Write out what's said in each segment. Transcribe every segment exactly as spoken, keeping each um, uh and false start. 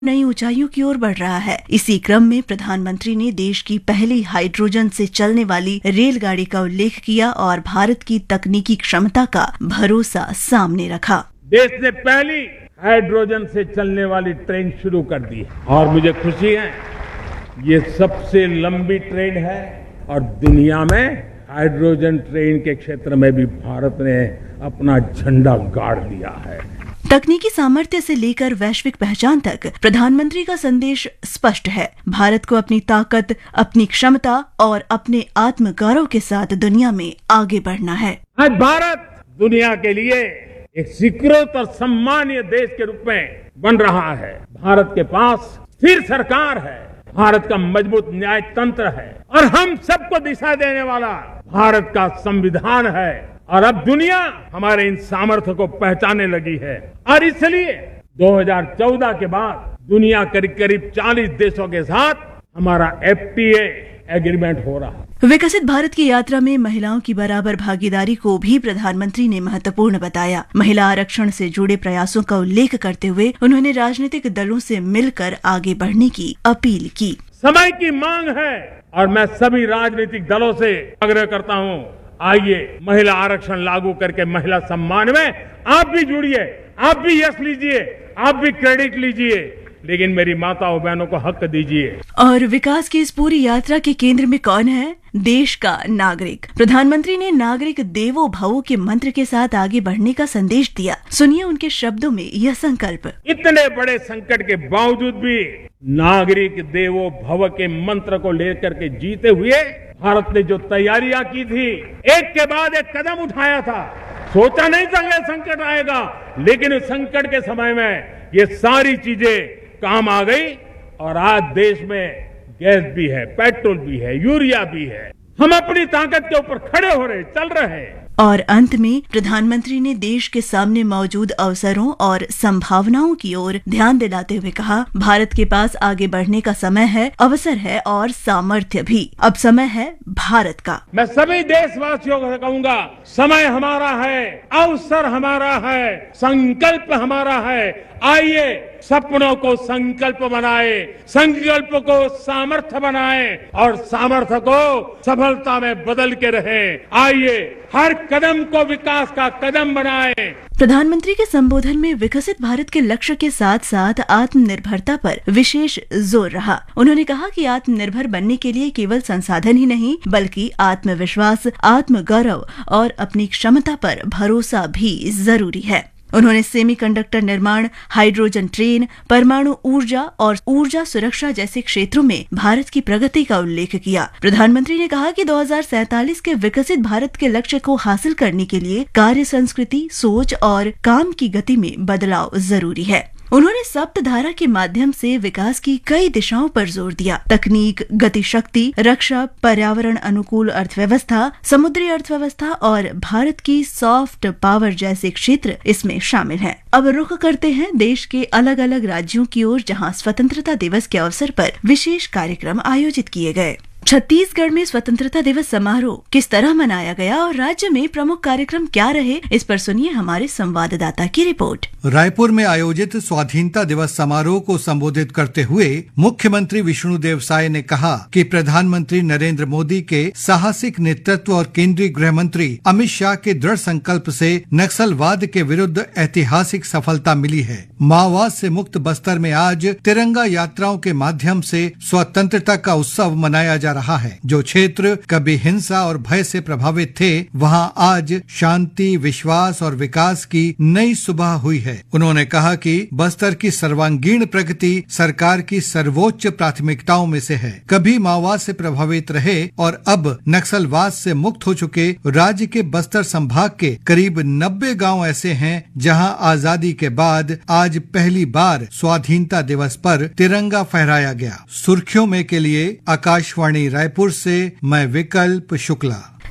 नई ऊंचाइयों की ओर बढ़ रहा है। इसी क्रम में प्रधानमंत्री ने देश की पहली हाइड्रोजन से चलने वाली रेलगाड़ी का उल्लेख किया और भारत की तकनीकी क्षमता का भरोसा सामने रखा। देश ने पहली हाइड्रोजन से चलने वाली ट्रेन शुरू कर दी है और मुझे खुशी है ये सबसे लंबी ट्रेन है और दुनिया में हाइड्रोजन ट्रेन के क्षेत्र में भी भारत ने अपना झंडा गाड़ दिया है। तकनीकी सामर्थ्य से लेकर वैश्विक पहचान तक प्रधानमंत्री का संदेश स्पष्ट है। भारत को अपनी ताकत, अपनी क्षमता और अपने आत्मगौरव के साथ दुनिया में आगे बढ़ना है। आज भारत दुनिया के लिए एक स्वीकृत और सम्मानीय देश के रूप में बन रहा है। भारत के पास स्थिर सरकार है, भारत का मजबूत न्याय तंत्र है और हम सबको दिशा देने वाला भारत का संविधान है। और अब दुनिया हमारे इन सामर्थ्य को पहचानने लगी है और इसलिए दो हज़ार चौदह के बाद दुनिया करीब करीब चालीस देशों के साथ हमारा एफ टी ए एग्रीमेंट हो रहा है। विकसित भारत की यात्रा में महिलाओं की बराबर भागीदारी को भी प्रधानमंत्री ने महत्वपूर्ण बताया। महिला आरक्षण से जुड़े प्रयासों का उल्लेख करते हुए उन्होंने राजनीतिक दलों से मिलकर आगे बढ़ने की अपील की। समय की मांग है और मैं सभी राजनीतिक दलों से आग्रह करता हूँ, आइए महिला आरक्षण लागू करके महिला सम्मान में आप भी जुड़िए, आप भी यश लीजिए, आप भी क्रेडिट लीजिए, लेकिन मेरी माताओं बहनों को हक दीजिए। और विकास की इस पूरी यात्रा के केंद्र में कौन है? देश का नागरिक। प्रधानमंत्री ने नागरिक देवो भव के मंत्र के साथ आगे बढ़ने का संदेश दिया। सुनिए उनके शब्दों में यह संकल्प। इतने बड़े संकट के बावजूद भी नागरिक देवो भव के मंत्र को लेकर के जीते हुए भारत ने जो तैयारियां की थी, एक के बाद एक कदम उठाया था। सोचा नहीं था ये संकट आएगा, लेकिन इस संकट के समय में ये सारी चीजें काम आ गई और आज देश में गैस भी है, पेट्रोल भी है, यूरिया भी है। हम अपनी ताकत के ऊपर खड़े हो रहे, चल रहे हैं। और अंत में प्रधानमंत्री ने देश के सामने मौजूद अवसरों और संभावनाओं की ओर ध्यान दिलाते हुए कहा, भारत के पास आगे बढ़ने का समय है, अवसर है और सामर्थ्य भी। अब समय है भारत का। मैं सभी देशवासियों को कहूंगा, समय हमारा है, अवसर हमारा है, संकल्प हमारा है। आइए सपनों को संकल्प बनाए, संकल्प को सामर्थ्य बनाए और सामर्थ्य को सफलता में बदल के रहे। आइए हर कदम को विकास का कदम बनाए। प्रधानमंत्री के संबोधन में विकसित भारत के लक्ष्य के साथ साथ आत्मनिर्भरता पर विशेष जोर रहा। उन्होंने कहा कि आत्मनिर्भर बनने के लिए केवल संसाधन ही नहीं बल्कि आत्मविश्वास, आत्मगौरव और अपनी क्षमता पर भरोसा भी जरूरी है। उन्होंने सेमीकंडक्टर निर्माण, हाइड्रोजन ट्रेन, परमाणु ऊर्जा और ऊर्जा सुरक्षा जैसे क्षेत्रों में भारत की प्रगति का उल्लेख किया। प्रधानमंत्री ने कहा कि दो हज़ार सैंतालीस के विकसित भारत के लक्ष्य को हासिल करने के लिए कार्य संस्कृति, सोच और काम की गति में बदलाव जरूरी है। उन्होंने सप्तधारा के माध्यम से विकास की कई दिशाओं पर जोर दिया। तकनीक, गति शक्ति, रक्षा, पर्यावरण अनुकूल अर्थव्यवस्था, समुद्री अर्थव्यवस्था और भारत की सॉफ्ट पावर जैसे क्षेत्र इसमें शामिल हैं। अब रुख करते हैं देश के अलग अलग राज्यों की ओर, जहां स्वतंत्रता दिवस के अवसर पर विशेष कार्यक्रम आयोजित किए गए। छत्तीसगढ़ में स्वतंत्रता दिवस समारोह किस तरह मनाया गया और राज्य में प्रमुख कार्यक्रम क्या रहे, इस पर सुनिए हमारे संवाददाता की रिपोर्ट। रायपुर में आयोजित स्वाधीनता दिवस समारोह को संबोधित करते हुए मुख्यमंत्री विष्णुदेव साय ने कहा कि प्रधानमंत्री नरेंद्र मोदी के साहसिक नेतृत्व और केंद्रीय गृह मंत्री अमित शाह के दृढ़ संकल्प से नक्सलवाद के विरुद्ध ऐतिहासिक सफलता मिली है। माओवाद से मुक्त बस्तर में आज तिरंगा यात्राओं के माध्यम से स्वतंत्रता का उत्सव मनाया जा रहा है। जो क्षेत्र कभी हिंसा और भय से प्रभावित थे, वहां आज शांति, विश्वास और विकास की नई सुबह हुई है। उन्होंने कहा कि बस्तर की सर्वांगीण प्रगति सरकार की सर्वोच्च प्राथमिकताओं में से है। कभी माओवाद से प्रभावित रहे और अब नक्सलवाद से मुक्त हो चुके राज्य के बस्तर संभाग के करीब नब्बे गांव ऐसे हैं जहां आजादी के बाद आज पहली बार स्वाधीनता दिवस पर तिरंगा फहराया गया। सुर्खियों में के लिए आकाशवाणी रायपुर से मैं विकल्प शुक्ला।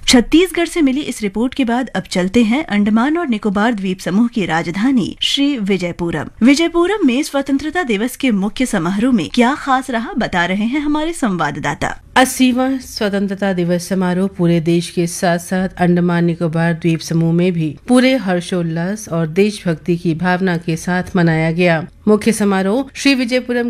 छत्तीसगढ़ से मिली इस रिपोर्ट के बाद अब चलते हैं अंडमान और निकोबार द्वीप समूह की राजधानी श्री विजयपुरम। विजयपुरम में स्वतंत्रता दिवस के मुख्य समारोह में क्या खास रहा, बता रहे हैं हमारे संवाददाता। अस्सीवां स्वतंत्रता दिवस समारोह पूरे देश के साथ साथ अंडमान निकोबार द्वीप समूह में भी पूरे हर्षोल्लास और देशभक्ति की भावना के साथ मनाया गया। मुख्य समारोह श्री विजयपुरम